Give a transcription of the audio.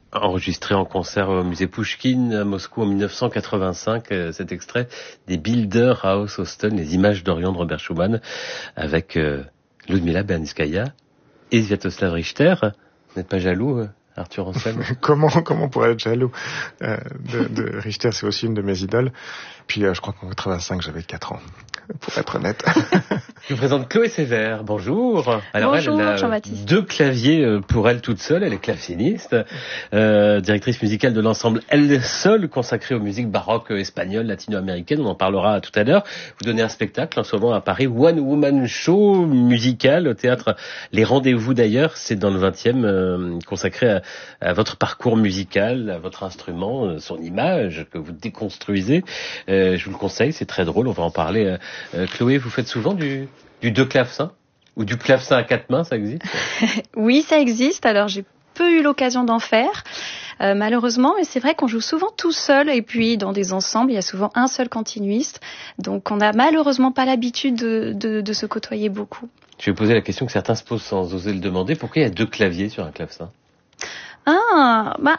Enregistré en concert au musée Pouchkine à Moscou en 1985, cet extrait des Bilderhaus Austin, les images d'Orient de Robert Schumann, avec Ludmila Bernskaya et Sviatoslav Richter. Vous n'êtes pas jaloux, Arthur Ancel? Comment on pourrait être jaloux de Richter? C'est aussi une de mes idoles. Puis je crois qu'en 85, j'avais 4 ans, pour être honnête. Je vous présente Chloé Sévère. Bonjour. Alors bonjour, elle a Jean-Baptiste. 2 claviers pour elle toute seule. Elle est claveciniste, directrice musicale de l'ensemble Elle Seule, consacrée aux musiques baroques espagnoles, latino-américaines. On en parlera tout à l'heure. Vous donnez un spectacle en ce moment à Paris, One Woman Show musical au théâtre Les Rendez-vous d'ailleurs. C'est dans le 20e, consacré à votre parcours musical, à votre instrument, son image que vous déconstruisez. Je vous le conseille, c'est très drôle. On va en parler. Chloé, vous faites souvent du 2 clavecins ou du clavecin à 4 mains, ça existe? Oui, ça existe. Alors, j'ai peu eu l'occasion d'en faire, malheureusement, mais c'est vrai qu'on joue souvent tout seul. Et puis, dans des ensembles, il y a souvent un seul continuiste. Donc, on n'a malheureusement pas l'habitude de se côtoyer beaucoup. Je vais poser la question que certains se posent sans oser le demander. Pourquoi il y a 2 claviers sur un clavecin?